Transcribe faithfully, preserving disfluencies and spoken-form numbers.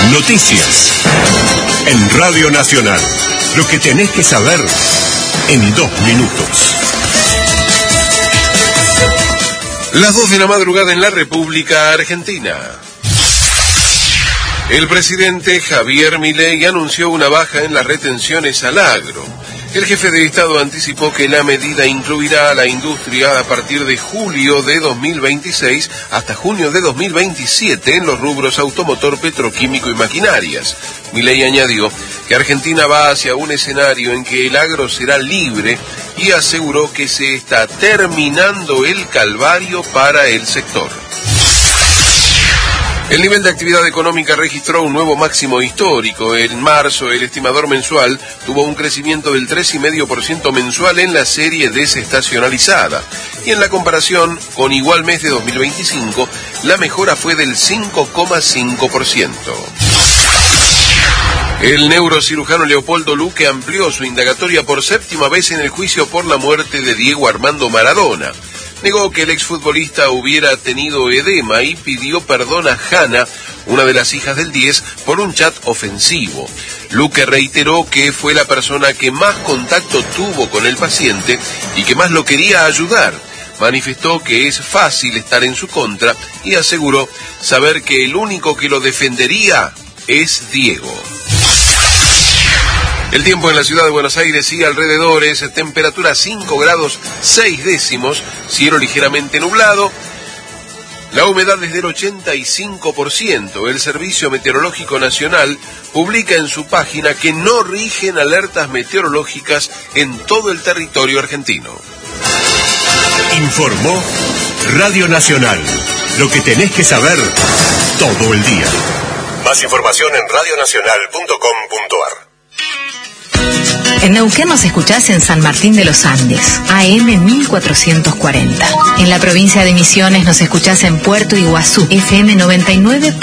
Noticias en Radio Nacional. Lo que tenés que saber en dos minutos. Las dos de la madrugada en la República Argentina. El presidente Javier Milei anunció una baja en las retenciones al agro. El jefe de Estado anticipó que la medida incluirá a la industria a partir de julio de dos mil veintiséis hasta junio de dos mil veintisiete en los rubros automotor, petroquímico y maquinarias. Milei añadió que Argentina va hacia un escenario en que el agro será libre y aseguró que se está terminando el calvario para el sector. El nivel de actividad económica registró un nuevo máximo histórico. En marzo, el estimador mensual tuvo un crecimiento del tres coma cinco por ciento mensual en la serie desestacionalizada. Y en la comparación con igual mes de dos mil veinticinco, la mejora fue del cinco coma cinco por ciento. El neurocirujano Leopoldo Luque amplió su indagatoria por séptima vez en el juicio por la muerte de Diego Armando Maradona. Negó que el exfutbolista hubiera tenido edema y pidió perdón a Hanna, una de las hijas del diez, por un chat ofensivo. Luque reiteró que fue la persona que más contacto tuvo con el paciente y que más lo quería ayudar. Manifestó que es fácil estar en su contra y aseguró saber que el único que lo defendería es Diego. El tiempo en la ciudad de Buenos Aires y alrededores, temperatura cinco grados seis décimos, cielo ligeramente nublado, la humedad es del ochenta y cinco por ciento. El Servicio Meteorológico Nacional publica en su página que no rigen alertas meteorológicas en todo el territorio argentino. Informó Radio Nacional. Lo que tenés que saber todo el día. Más información en radio nacional punto com punto ar. En Neuquén nos escuchás en San Martín de los Andes, A M mil cuatrocientos cuarenta. En la provincia de Misiones nos escuchás en Puerto Iguazú, F M noventa y nueve punto